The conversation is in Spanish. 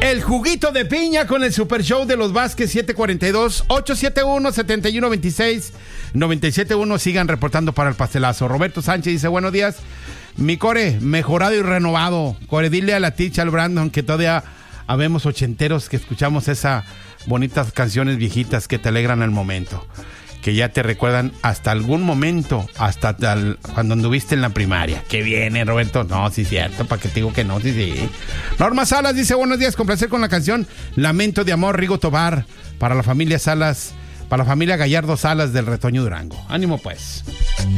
El juguito de piña con el Super Show de los Vázquez 742-871-7126-971. Sigan reportando para el pastelazo. Roberto Sánchez dice, buenos días. Mi Core, mejorado y renovado. Core, dile a la ticha, al Brandon, que todavía habemos ochenteros que escuchamos esas bonitas canciones viejitas que te alegran el momento. Que ya te recuerdan hasta algún momento, hasta cuando anduviste en la primaria. ¿Qué viene, Roberto? No, sí, cierto, ¿para qué te digo que no? Sí, sí. Norma Salas dice, buenos días, complacer con la canción Lamento de Amor, Rigo Tobar, para la familia Salas, para la familia Gallardo Salas del Retoño Durango. Ánimo, pues.